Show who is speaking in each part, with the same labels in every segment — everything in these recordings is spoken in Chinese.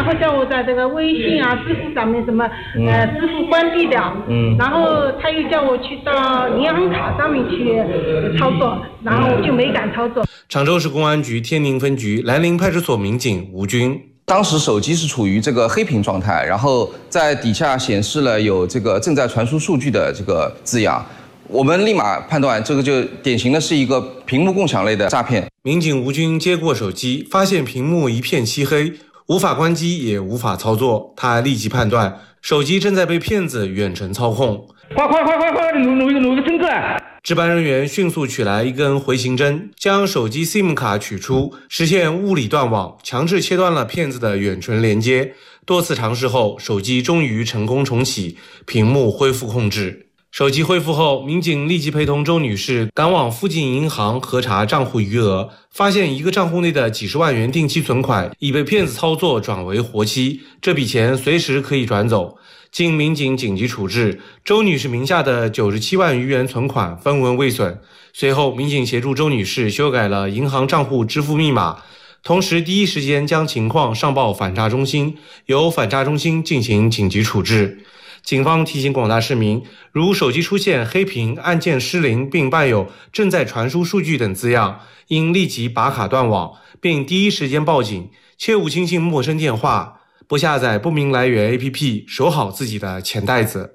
Speaker 1: 后叫我在这个微信啊、支付上面什么支付关闭掉，然后他又叫我去到银行卡上面去操作，然后我就没敢操作。
Speaker 2: 常州市公安局天宁分局兰陵派出所民警吴军。
Speaker 3: 当时手机是处于这个黑屏状态，然后在底下显示了有这个正在传输数据的这个字样，我们立马判断这个就典型的是一个屏幕共享类的诈骗。
Speaker 2: 民警吴军接过手机，发现屏幕一片漆黑，无法关机也无法操作，他立即判断手机正在被骗子远程操控。
Speaker 4: 快，弄个整个！
Speaker 2: 值班人员迅速取来一根回形针，将手机 SIM 卡取出，实现物理断网，强制切断了骗子的远程连接。多次尝试后，手机终于成功重启，屏幕恢复控制。手机恢复后，民警立即陪同周女士赶往附近银行核查账户余额，发现一个账户内的几十万元定期存款已被骗子操作转为活期，这笔钱随时可以转走。经民警紧急处置，周女士名下的97万余元存款分文未损。随后，民警协助周女士修改了银行账户支付密码，同时第一时间将情况上报反诈中心，由反诈中心进行紧急处置。警方提醒广大市民，如手机出现黑屏、按键失灵并伴有正在传输数据等字样，应立即拔卡断网，并第一时间报警，切勿轻信陌生电话，不下载不明来源 APP， 守好自己的钱袋子。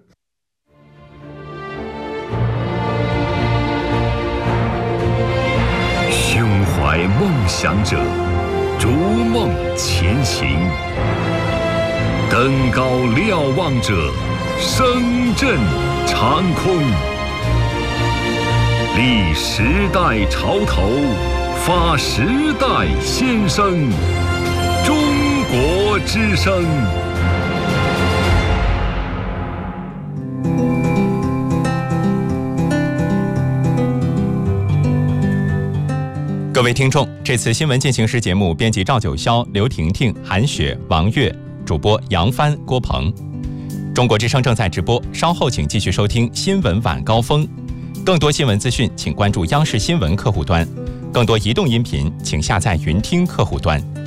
Speaker 5: 胸怀梦想者，逐梦前行；登高瞭望者，声震长空。立时代潮头，发时代先声。中国之声。
Speaker 6: 各位听众，这次新闻进行时节目编辑赵九霄、刘婷婷、韩雪、王悦，主播杨帆、郭鹏。中国之声正在直播，稍后请继续收听新闻晚高峰。更多新闻资讯，请关注央视新闻客户端；更多移动音频，请下载云听客户端。